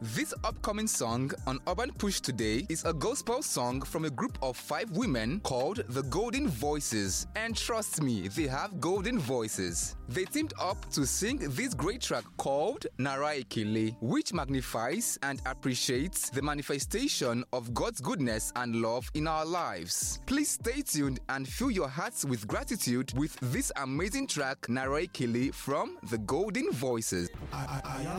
This upcoming song on Urban Push today is a gospel song from a group of 5 women called the Golden Voices. And trust me, they have golden voices. They teamed up to sing this great track called Nara Ekele, which magnifies and appreciates the manifestation of God's goodness and love in our lives. Please stay tuned and fill your hearts with gratitude with this amazing track Nara Ekele from the Golden Voices.